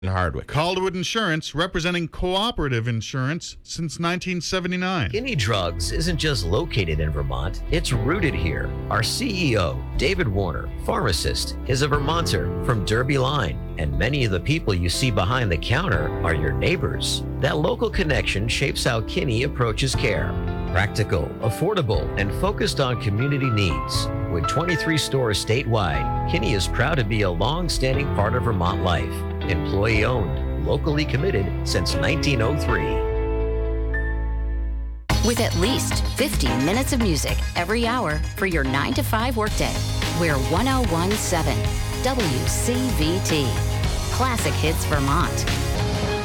in Hardwick. Calderwood Insurance, representing cooperative insurance since 1979. Kinney Drugs isn't just located in Vermont, it's rooted here. Our CEO, David Warner, pharmacist, is a Vermonter from Derby Line, and many of the people you see behind the counter are your neighbors. That local connection shapes how Kinney approaches care. Practical, affordable, and focused on community needs. With 23 stores statewide, Kinney is proud to be a long-standing part of Vermont life. Employee-owned, locally committed since 1903. With at least 50 minutes of music every hour for your 9 to 5 workday. We're 1017 WCVT. Classic Hits Vermont.